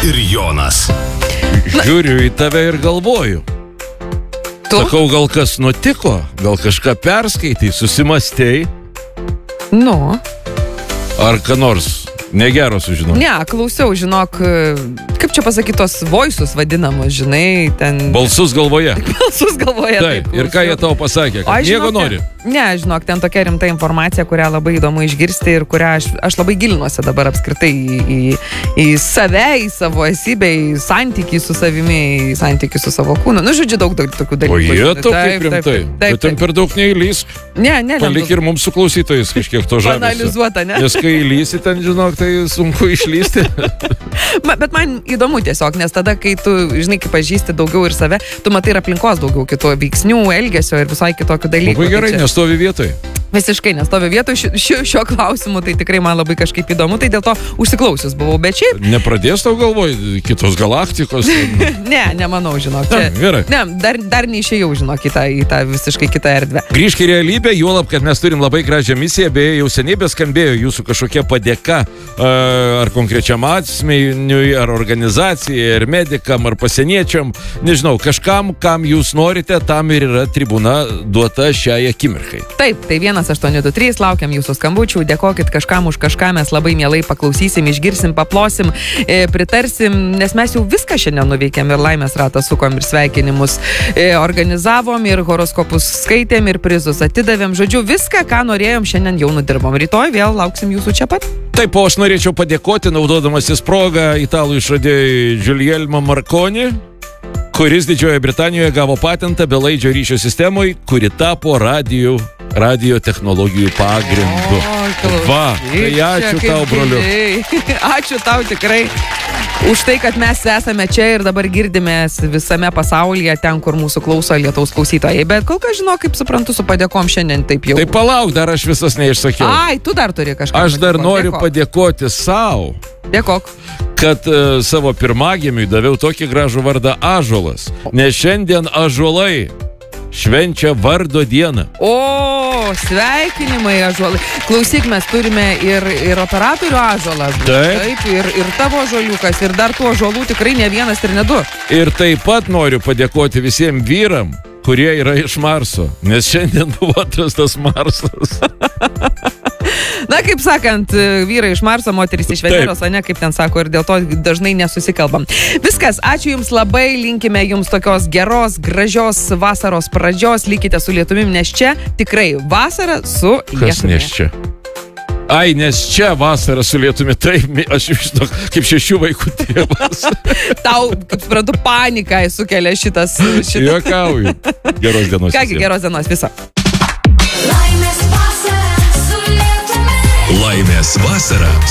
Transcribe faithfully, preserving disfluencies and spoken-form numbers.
ir Jonas. Žiūriu į tave ir galvoju. Tu? Sakau, gal kas nutiko, gal kažką perskaitai, susimastei, Nu. ar ką nors negero sužinau. Ne, klausiau, žinok, kaip čia pasakyti, tos voisus vadinamos, žinai, ten... Balsus galvoje. Balsus galvoje. Taip, ir ką jie tau pasakė, kad nieko nori? Ne, žinok, ten tokia rimta informacija, kurią labai įdomu išgirsti ir kurią aš, aš labai gilinuosi dabar apskritai į, į, į save, į savo esybę, į santykį su savimi, į santykį su savo kūnu. Nu, žodžiu, daug, daug tokių dalykų. O jie to Taip, kaip rimtai. taip, taip, Bet ten taip. per daug neįlys. Ne, ne, Palik ir mums su klausytojais kažkiek to žavesio. Analizuota, ne? Nes kai įlysi ten, žinok, tai sunku išlysti. Ma, bet man įdomu tiesiog, nes tada, kai tu, žinai, kai pažįsti daugiau ir save, tu matai ir aplinkos daugiau kitų veiksnių, elgesio ir visai kitokių dalykų. Labai gerai, Tai čia nestovi vietoj. Visiškai nestovi vietoj šio, šio, šio klausimu, tai tikrai man labai kažkaip įdomu, tai dėl to užsiklausius buvau, bet šiaip... Nepradės tau galvoj kitos galaktikos? Ne, nemanau, žinok. Čia, Na, gerai. ne, dar, dar neišėjau, žinok, į tą, į tą visiškai kitą erdvę. Grįžk į realybę, juolab, kad mes turim labai gražią misiją, beje, jau seniai beskambėjo jūsų kažkokia padėka ar konkrečiam asmeniui, ar organizacijai, ar medikam, ar pasieniečiam, nežinau, kažkam, kam jūs norite, tam ir yra tribūna duota šiai akimirkai. Taip, tai vienas aštuoni du trys, laukiam jūsų skambučių, dėkokit kažkam už kažką, mes labai mielai paklausysim, išgirsim, paplosim, e, pritarsim, nes mes jau viską šiandien nuveikėm ir laimės ratą sukom ir sveikinimus e, organizavom ir horoskopus skaitėm ir prizus atidavėm, žodžiu, viską, ką norėjom, šiandien jau nudirbom. Rytoj vėl lauksim jūsų čia pat. Taip, o aš norėčiau padėkoti, naudodamasis progą, italų išradėjui Giulielmo Marconi, kuris Didžiojoje Britanijoje gavo patentą belaidžio ryšio sistemui, kuri tapo radio, radio technologijų pagrindu. O, Va, tai ačiū tau, broliu. Ačiū tau tikrai už tai, kad mes esame čia ir dabar girdimės visame pasaulyje, ten, kur mūsų klauso lietaus klausytojai. Bet kol kas, žinau, kaip suprantu, su padėkom šiandien taip jau. Tai palauk, dar aš visas neišsakiau. Ai, tu dar turi kažką. Aš dar padėkot. noriu Dėkok. padėkoti savo, Dėkok. kad uh, savo pirmagimiui daviau tokį gražų vardą Ąžuolas. Nes šiandien ąžuolai švenčia vardo dieną. O, sveikinimai, ąžuolai. Klausyk, mes turime ir, ir operatorių ąžuolą. Taip. Taip, ir, ir tavo ąžuoliukas, ir dar tų ąžuolų tikrai ne vienas ir ne du. Ir taip pat noriu padėkoti visiems vyram, kurie yra iš Marso. Nes šiandien buvo atrastas Marsas. Na, kaip sakant, vyrai iš Marso, moterys iš Veneros, o ne, kaip ten sako, ir dėl to dažnai nesusikalbam. Viskas, ačiū Jums labai, linkime Jums tokios geros, gražios vasaros pradžios, likite su lietuvim, nes čia tikrai vasara su lietumi. Kas nes čia? Ai, nes čia vasara su lietumi, taip, aš žinau, kaip šešių vaikų tėvas. Tau, kaip suprantu, paniką sukelia šitas. šitas. Juokauju. Geros dienos. Kągi, visiems. geros dienos viso. Laimės vasara su lietumi. Laimės vasara